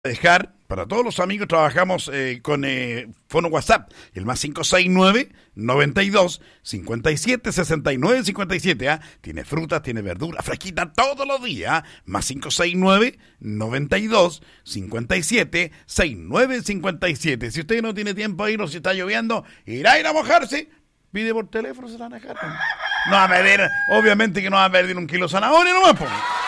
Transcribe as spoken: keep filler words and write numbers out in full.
Dejar, para todos los amigos trabajamos eh, con eh, Fono WhatsApp, el más cinco seis nueve, noventa y dos, cincuenta y siete, sesenta y nueve, cincuenta y siete, ¿ah? Tiene frutas, tiene verduras, fresquita todos los días, ¿ah? Más cinco seis nueve, noventa y dos, cincuenta y siete, sesenta y nueve, cincuenta y siete. Si usted no tiene tiempo de ir o si está lloviendo, irá a ir a mojarse, pide por teléfono, se la van a dejar. No va a perder, obviamente que no va a perder un kilo de zanahoria nomás, pues.